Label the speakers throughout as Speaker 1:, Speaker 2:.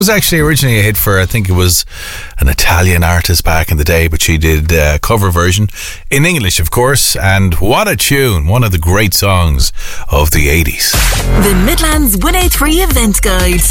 Speaker 1: was actually originally a hit for, I think it was an Italian artist back in the day, but she did a cover version in English, of course, and what a tune, one of the great songs of the 80s.
Speaker 2: The Midlands 103 Event Guide.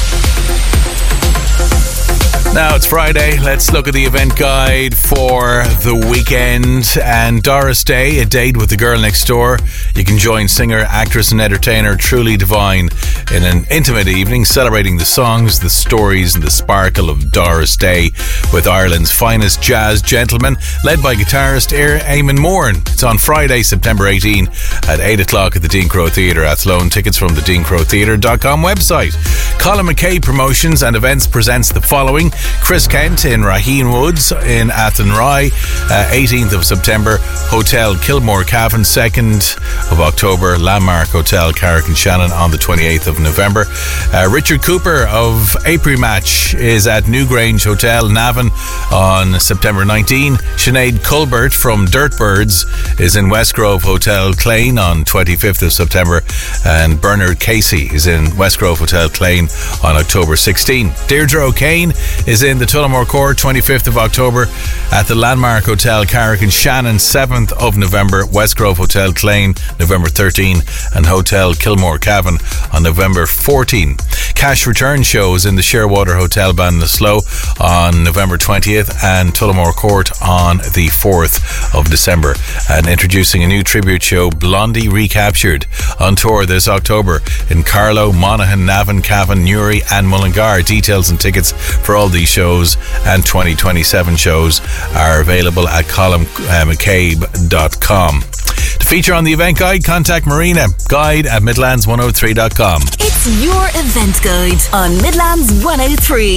Speaker 1: Now it's Friday. Let's look at the event guide for the weekend. And Doris Day, a date with the girl next door. You can join singer, actress and entertainer Truly Divine in an intimate evening celebrating the songs, the stories and the sparkle of Doris Day with Ireland's finest jazz gentlemen, led by guitarist Eamon Moran. It's on Friday, September 18 at 8 o'clock at the Dean Crowe Theatre. Athlone. Tickets from the DeanCroweTheatre.com website. Colin McKay Promotions and Events presents the following: Chris Kent in Raheen Woods in Athenry, 18th of September. Hotel Kilmore Cavan, 2nd of October. Landmark Hotel Carrick-on-Shannon on the 28th of November. Richard Cooper of April Match is at Newgrange Hotel Navan on September 19. Sinead Colbert from Dirtbirds is in Westgrove Hotel Clane on 25th of September. And Bernard Casey is in Westgrove Hotel Clane on October 16. Deirdre O'Kane is in the Tullamore Court, 25th of October at the Landmark Hotel Carrick-on-Shannon, 7th of November. Westgrove Hotel Clane, November 13, and Hotel Kilmore Cavan on November 14. Cash return shows in the Shearwater Hotel Ballinasloe on November 20th and Tullamore Court on the 4th of December. And introducing a new tribute show, Blondie Recaptured, on tour this October in Carlow, Monaghan, Navan, Cavan, Newry and Mullingar. Details and tickets for all these shows and 2027 shows are available at colinmccabe.com. To feature on the event guide, contact Marina, guide@midlands103.com.
Speaker 2: It's your event guide on Midlands 103.